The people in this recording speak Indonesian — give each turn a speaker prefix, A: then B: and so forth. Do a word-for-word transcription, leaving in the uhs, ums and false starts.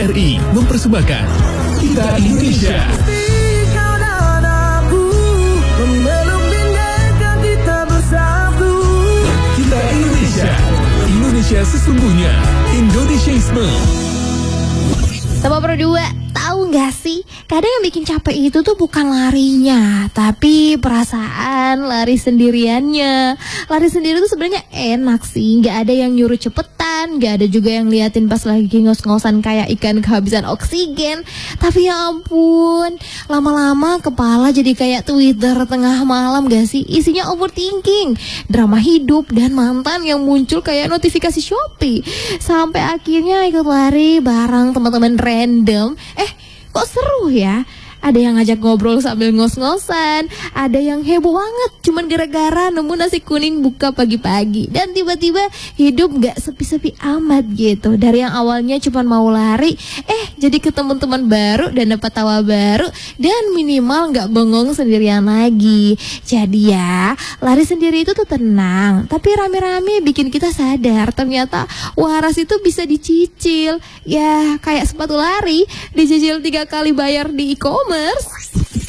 A: R I mempersembahkan Kita Indonesia. Kita Indonesia, Indonesia sesungguhnya, Indonesiaisme.
B: Sama berdua, tahu nggak sih? Kadang yang bikin capek itu tuh bukan larinya, tapi perasaan lari sendiriannya. Lari sendiri tuh sebenarnya enak sih, nggak ada yang nyuruh cepetan, nggak ada juga yang liatin pas lagi ngos-ngosan kayak ikan kehabisan oksigen. Tapi ya ampun, lama-lama kepala jadi kayak Twitter tengah malam gak sih? Isinya overthinking, drama hidup, dan mantan yang muncul kayak notifikasi Shopee. Sampai akhirnya ikut lari bareng teman-teman random. Eh, kok seru ya? Ada yang ngajak ngobrol sambil ngos-ngosan, ada yang heboh banget cuman gara-gara nemu nasi kuning buka pagi-pagi. Dan tiba-tiba hidup gak sepi-sepi amat gitu. Dari yang awalnya cuman mau lari, eh jadi ketemu teman baru dan dapat tawa baru, dan minimal gak bengong sendirian lagi. Jadi ya, lari sendiri itu tuh tenang, tapi rame-rame bikin kita sadar ternyata waras itu bisa dicicil. Ya kayak sepatu lari, dicicil tiga kali bayar di e-commerce.